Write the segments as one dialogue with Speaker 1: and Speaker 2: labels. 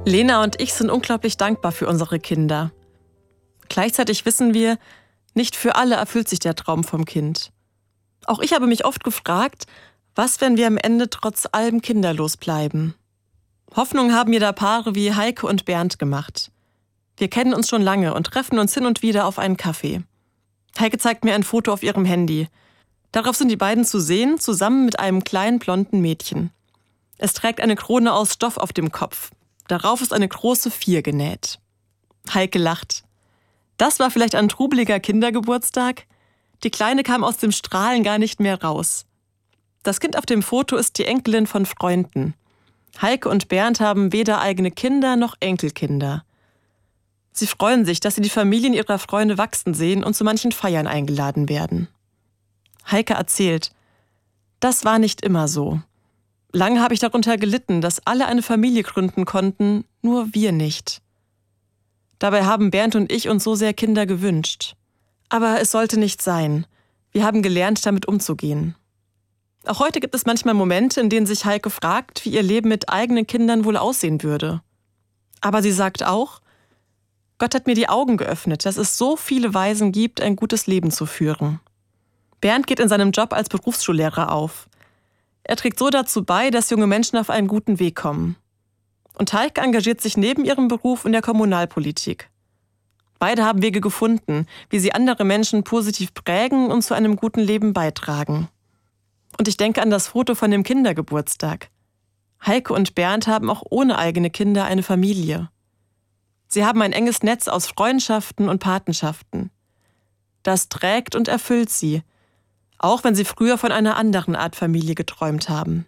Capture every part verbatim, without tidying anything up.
Speaker 1: Lena und ich sind unglaublich dankbar für unsere Kinder. Gleichzeitig wissen wir, nicht für alle erfüllt sich der Traum vom Kind. Auch ich habe mich oft gefragt, was, wenn wir am Ende trotz allem kinderlos bleiben? Hoffnung haben mir da Paare wie Heike und Bernd gemacht. Wir kennen uns schon lange und treffen uns hin und wieder auf einen Kaffee. Heike zeigt mir ein Foto auf ihrem Handy. Darauf sind die beiden zu sehen, zusammen mit einem kleinen blonden Mädchen. Es trägt eine Krone aus Stoff auf dem Kopf. Darauf ist eine große Vier genäht. Heike lacht. Das war vielleicht ein trubeliger Kindergeburtstag? Die Kleine kam aus dem Strahlen gar nicht mehr raus. Das Kind auf dem Foto ist die Enkelin von Freunden. Heike und Bernd haben weder eigene Kinder noch Enkelkinder. Sie freuen sich, dass sie die Familien ihrer Freunde wachsen sehen und zu manchen Feiern eingeladen werden. Heike erzählt, das war nicht immer so. Lange habe ich darunter gelitten, dass alle eine Familie gründen konnten, nur wir nicht. Dabei haben Bernd und ich uns so sehr Kinder gewünscht. Aber es sollte nicht sein. Wir haben gelernt, damit umzugehen. Auch heute gibt es manchmal Momente, in denen sich Heike fragt, wie ihr Leben mit eigenen Kindern wohl aussehen würde. Aber sie sagt auch, Gott hat mir die Augen geöffnet, dass es so viele Weisen gibt, ein gutes Leben zu führen. Bernd geht in seinem Job als Berufsschullehrer auf. Er trägt so dazu bei, dass junge Menschen auf einen guten Weg kommen. Und Heike engagiert sich neben ihrem Beruf in der Kommunalpolitik. Beide haben Wege gefunden, wie sie andere Menschen positiv prägen und zu einem guten Leben beitragen. Und ich denke an das Foto von dem Kindergeburtstag. Heike und Bernd haben auch ohne eigene Kinder eine Familie. Sie haben ein enges Netz aus Freundschaften und Patenschaften. Das trägt und erfüllt sie, auch wenn sie früher von einer anderen Art Familie geträumt haben.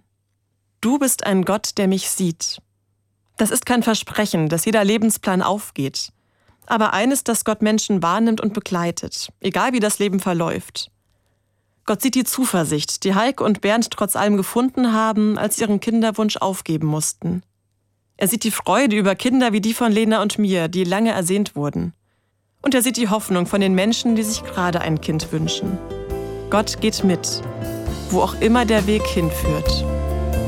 Speaker 1: Du bist ein Gott, der mich sieht. Das ist kein Versprechen, dass jeder Lebensplan aufgeht, aber eines, das Gott Menschen wahrnimmt und begleitet, egal wie das Leben verläuft. Gott sieht die Zuversicht, die Heike und Bernd trotz allem gefunden haben, als sie ihren Kinderwunsch aufgeben mussten. Er sieht die Freude über Kinder wie die von Lena und mir, die lange ersehnt wurden. Und er sieht die Hoffnung von den Menschen, die sich gerade ein Kind wünschen. Gott geht mit, wo auch immer der Weg hinführt.